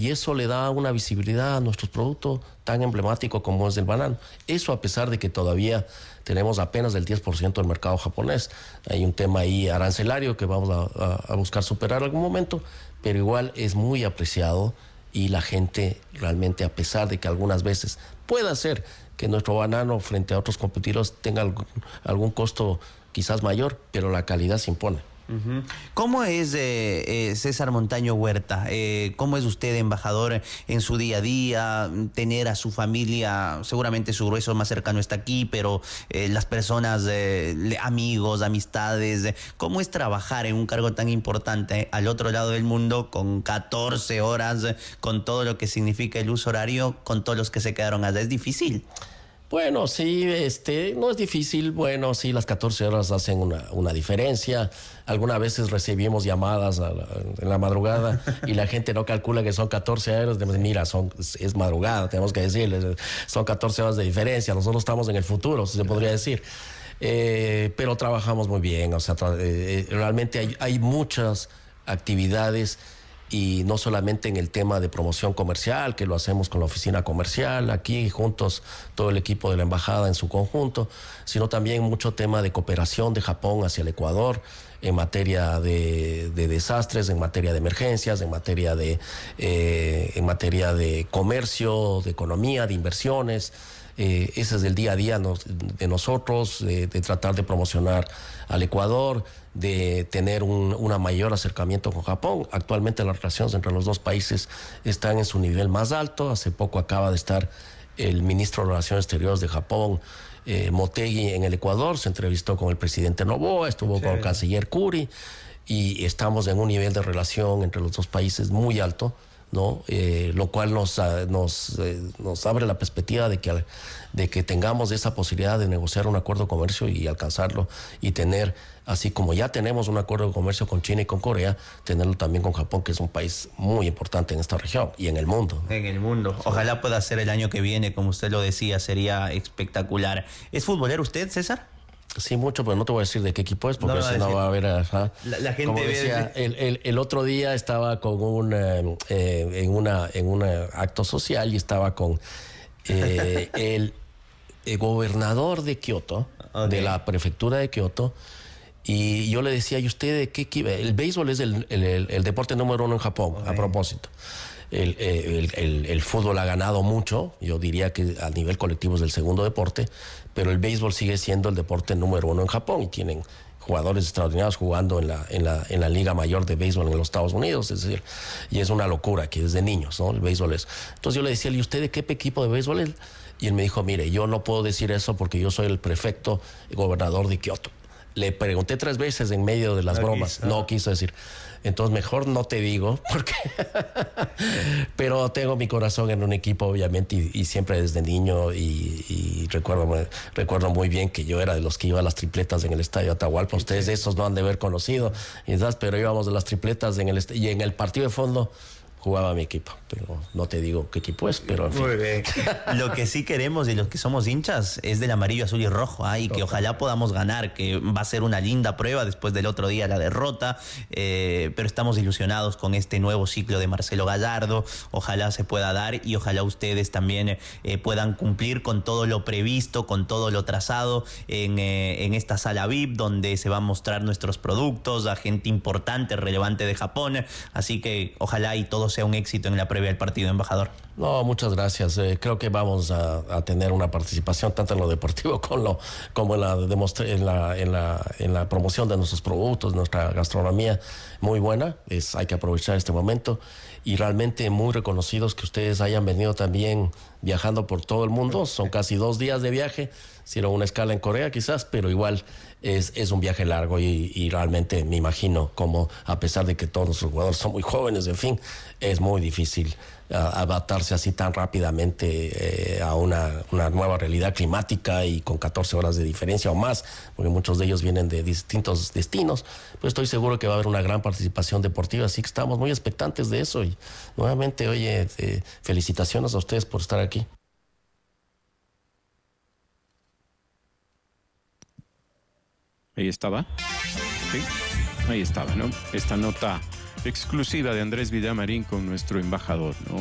Y eso le da una visibilidad a nuestros productos tan emblemáticos como es el banano. Eso a pesar de que todavía tenemos apenas el 10% del mercado japonés. Hay un tema ahí arancelario que vamos a buscar superar en algún momento, pero igual es muy apreciado y la gente realmente, a pesar de que algunas veces pueda ser que nuestro banano frente a otros competidores tenga algún costo quizás mayor, pero la calidad se impone. ¿Cómo es César Montaño Huerta? ¿Cómo es usted embajador en su día a día? Tener a su familia, seguramente su grueso más cercano está aquí, pero las personas, amigos, amistades, ¿cómo es trabajar en un cargo tan importante al otro lado del mundo con 14 horas, con todo lo que significa el uso horario, con todos los que se quedaron allá? ¿Es difícil? Bueno, sí, no es difícil. Bueno, sí, las 14 horas hacen una diferencia. Algunas veces recibimos llamadas en la madrugada y la gente no calcula que son 14 horas. Mira, es madrugada, tenemos que decirles. Son 14 horas de diferencia. Nosotros estamos en el futuro, se podría decir. Pero trabajamos muy bien. O sea, realmente hay muchas actividades. Y no solamente en el tema de promoción comercial, que lo hacemos con la oficina comercial, aquí juntos todo el equipo de la embajada en su conjunto, sino también mucho tema de cooperación de Japón hacia el Ecuador, en materia de desastres, en materia de emergencias, en materia de comercio, de economía, de inversiones. Ese es el día a día de nosotros, de tratar de promocionar al Ecuador, de tener un mayor acercamiento con Japón. Actualmente las relaciones entre los dos países están en su nivel más alto. Hace poco acaba de estar el ministro de Relaciones Exteriores de Japón, Motegi, en el Ecuador. Se entrevistó con el presidente Noboa, estuvo con el canciller Kuri, y estamos en un nivel de relación entre los dos países muy alto, ¿no? Lo cual nos abre la perspectiva de que tengamos esa posibilidad de negociar un acuerdo de comercio y alcanzarlo, y tener, así como ya tenemos un acuerdo de comercio con China y con Corea, tenerlo también con Japón, que es un país muy importante en esta región y en el mundo. En el mundo. Ojalá pueda ser el año que viene, como usted lo decía, sería espectacular. ¿Es futbolero usted, César? Sí, mucho, pero no te voy a decir de qué equipo es, porque si no va a haber... La gente como decía, el otro día estaba con en un acto social, y estaba con el gobernador de Kioto, de la prefectura de Kioto, y yo le decía, ¿y usted de qué equipo? El béisbol es el deporte número 1 en Japón, a propósito. El fútbol ha ganado mucho, yo diría que a nivel colectivo es el segundo deporte, pero el béisbol sigue siendo el deporte número 1 en Japón, y tienen jugadores extraordinarios jugando en la Liga Mayor de Béisbol en los Estados Unidos, es decir, y es una locura que desde niños, ¿no? El béisbol es. Entonces yo le decía, ¿y usted de qué equipo de béisbol es? Y él me dijo, mire, yo no puedo decir eso porque yo soy el prefecto gobernador de Kioto. Le pregunté 3 veces en medio de las bromas, no quiso decir. Entonces mejor no te digo, porque pero tengo mi corazón en un equipo, obviamente, y siempre desde niño, y recuerdo muy bien que yo era de los que iba a las tripletas en el Estadio Atahualpa. Ustedes esos no han de haber conocido, pero íbamos de las tripletas y en el partido de fondo jugaba mi equipo, pero no te digo qué equipo es, pero en fin. Muy bien. Lo que sí queremos y los que somos hinchas es del amarillo, azul y rojo, y que ojalá podamos ganar, que va a ser una linda prueba después del otro día la derrota, pero estamos ilusionados con este nuevo ciclo de Marcelo Gallardo. Ojalá se pueda dar y ojalá ustedes también puedan cumplir con todo lo previsto, con todo lo trazado en esta sala VIP, donde se van a mostrar nuestros productos a gente importante, relevante de Japón. Así que ojalá y todo sea un éxito en la previa del partido, embajador. No, muchas gracias. Creo que vamos a tener una participación tanto en lo deportivo como en la promoción de nuestros productos, nuestra gastronomía muy buena. Hay que aprovechar este momento, y realmente muy reconocidos que ustedes hayan venido también viajando por todo el mundo. Son casi 2 días de viaje. Hicieron una escala en Corea quizás, pero igual es un viaje largo, y realmente me imagino como, a pesar de que todos los jugadores son muy jóvenes, en fin, es muy difícil adaptarse así tan rápidamente a una nueva realidad climática, y con 14 horas de diferencia o más, porque muchos de ellos vienen de distintos destinos. Pues estoy seguro que va a haber una gran participación deportiva, así que estamos muy expectantes de eso. Y nuevamente, oye, felicitaciones a ustedes por estar aquí. Ahí estaba. Sí, ahí estaba, ¿no? Esta nota exclusiva de Andrés Villamarín con nuestro embajador, ¿no?